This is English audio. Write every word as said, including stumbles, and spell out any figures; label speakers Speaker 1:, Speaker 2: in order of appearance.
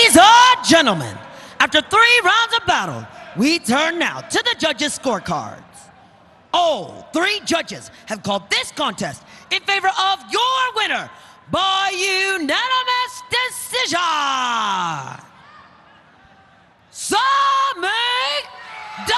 Speaker 1: Ladies and gentlemen, after three rounds of battle, we turn now to the judges' scorecards. All three judges have called this contest in favor of your winner by unanimous decision.